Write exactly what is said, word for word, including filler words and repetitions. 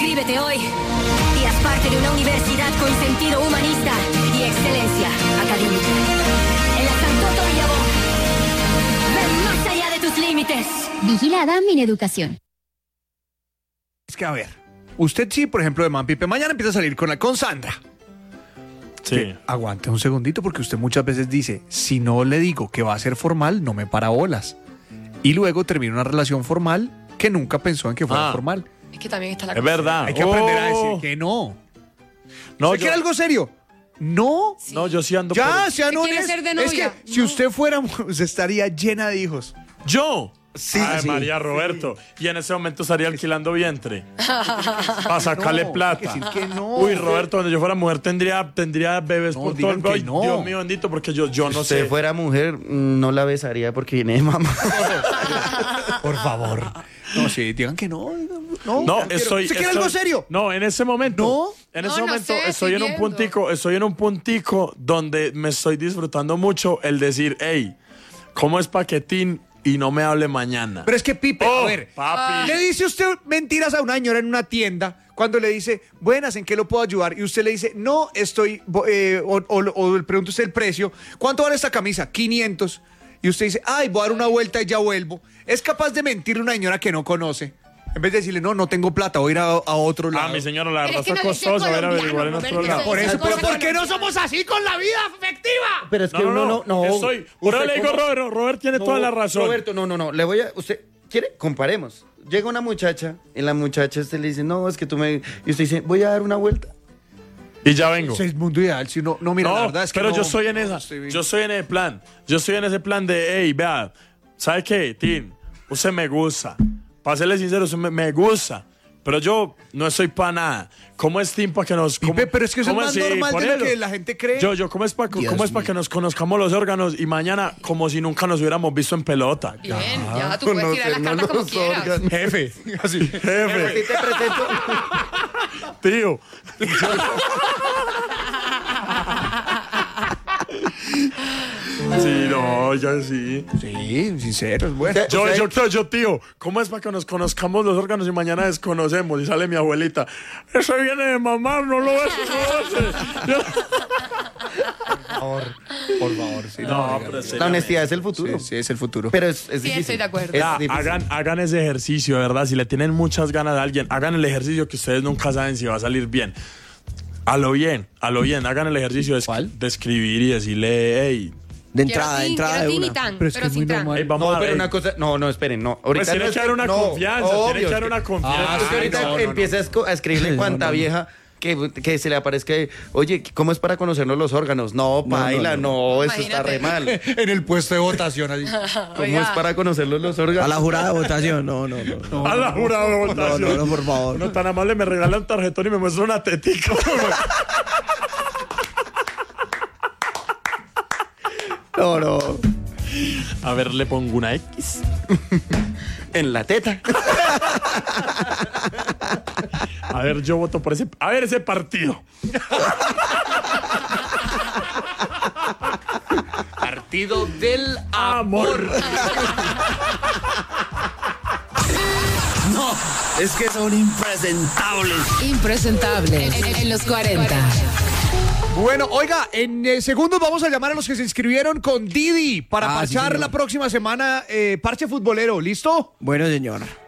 Inscríbete hoy y haz parte de una universidad con sentido humanista y excelencia académica. En la Santoto Villabón. Ven más allá de tus límites. Vigilada Mineducación. Es que a ver, usted sí, por ejemplo, de Man Pipe, mañana empieza a salir con, la, con Sandra. Sí. Que aguante un segundito porque usted muchas veces dice, si no le digo que va a ser formal, no me para bolas. Y luego termina una relación formal que nunca pensó en que fuera Ah. formal. Es que también está la Es cosa. verdad. Hay que aprender a Oh. decir que no. No, ¿Se yo, quiere algo serio? No. Sí. no, yo sí ando Ya, por... sean ¿Se quiere honestos. ser de Es que novia? si No. usted fuera, usted estaría llena de hijos. ¿Yo? Sí, Ay, sí. María Roberto. Y en ese momento estaría alquilando vientre. Para sacarle No, plata. hay que decir que no. Uy, Roberto, cuando yo fuera mujer tendría, tendría bebés No, por todo digan el que Ay, no. Dios mío bendito, porque yo, yo Si no usted sé. fuera mujer, no la besaría porque viene de mamá. Por favor. No, sí, digan que no. No, No, quiero- estoy. ¿Se quiere estoy- algo serio? No, en ese momento. No. En ese No, no momento sé, estoy en estoy un viendo. puntico, estoy en un puntico donde me estoy disfrutando mucho el decir, hey, ¿cómo es paquetín? Y no me hable mañana. Pero es que Pipe, Oh, a ver, papi. le dice usted mentiras a una señora en una tienda cuando le dice, buenas, ¿en qué lo puedo ayudar? Y usted le dice, no, estoy, eh, o, o, o le pregunta usted el precio, ¿cuánto vale esta camisa? quinientos. Y usted dice, ay, voy a dar una vuelta y ya vuelvo. Es capaz de mentirle a una señora que no conoce. En vez de decirle, no, no tengo plata, voy a ir a, a otro lado. Ah, mi señora, la Pero verdad es que está no dice costoso. Voy a ir a colombiano, averiguar en otro Roberto, lado. eso Por es eso, una pero cosa ¿por qué no colombiana. somos así con la vida afectiva? Pero es que No, no, uno no, no, no. Estoy, por Usted eso le digo, cómo- Robert, Robert tiene No, toda la razón. Roberto, no, no, no. Le voy a. ¿Usted quiere? Comparemos. Llega una muchacha y la muchacha usted le dice, no, es que tú me. Y usted dice, voy a dar una vuelta. Y ya vengo. Es el mundo ideal, si no, no mira, No, la verdad es que pero no- yo estoy en no esa. estoy bien. Yo estoy en ese plan. Yo estoy en ese plan de, hey, vea, ¿sabe qué, Tim? Usted me gusta. Para serle sincero, usted me, me gusta. Pero yo no estoy para nada. ¿Cómo es Tim para que nos... Pipe, cómo- pero es que eso es cómo más sí, normal por de lo eso. que la gente cree. Yo, yo, ¿cómo es para Dios cómo es para mío. que nos conozcamos los órganos y mañana como si nunca nos hubiéramos visto en pelota? Bien, ya tú puedes No tirar sé, las no cartas como los quieras. órganos. Jefe, así. Así Jefe, te presento. tío. Sí, no, ya sí. Sí, sincero, es bueno. Usted- Yo, usted- yo, yo, yo, tío, ¿cómo es para que nos conozcamos los órganos y mañana desconocemos? Y sale mi abuelita. Eso viene de mamá, no lo ves, no lo ves. Yo- Por favor, por favor, sí. No, pero sí. La honestidad es el futuro. Sí, sí, es el futuro. Pero es, es Sí, difícil. estoy de acuerdo. Es Ya, difícil. hagan, hagan ese ejercicio, de verdad. Si le tienen muchas ganas a alguien, hagan el ejercicio que ustedes nunca saben si va a salir bien. A lo bien, a lo bien, hagan el ejercicio de, es- ¿Cuál? de escribir y decirle, hey, De Quiero entrada, de tin, entrada quiero de tin y una. tan, Pero es que pero es sin muy tan. normal. hey, vamos No, a pero ey, una cosa. No, no, esperen, no. Ahorita Pues tiene no es que haber una no, confianza, obvio, tiene que haber es una confianza. Ah, es que ahorita no, no, no. empieza a esco- a escribirle cuanta vieja que, que se le aparezca. Oye, ¿cómo es para conocernos los órganos? No, paila, no, eso está re mal. En el puesto de votación, así. ¿Cómo Oiga. es para conocerlos los órganos? A la jurada de votación, no, no, no. a la jurada de No, votación. no, no, por favor. No, tan amable, me regala un tarjetón y me muestra una tetica. No, no. A ver, le pongo una X. En la teta. A ver, yo voto por ese. A ver, ese partido. Partido del Amor. Es que son impresentables. Impresentable en, en los cuarenta. Bueno, oiga, en eh, segundos vamos a llamar a los que se inscribieron con Didi para Ah, sí, parchar señor. la próxima semana eh, parche futbolero. ¿Listo? Bueno, señor.